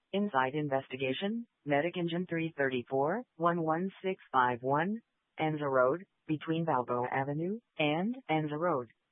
Inside Investigation, Medic Engine 334, 11651, Enza Road, between Balboa Avenue and Enza Road.